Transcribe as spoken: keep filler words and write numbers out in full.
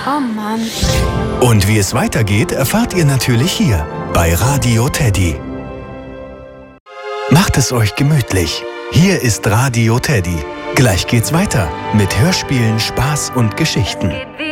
Oh Mann. Und wie es weitergeht, erfahrt ihr natürlich hier bei Radio Teddy. Macht es euch gemütlich. Hier ist Radio Teddy. Gleich geht's weiter mit Hörspielen, Spaß und Geschichten.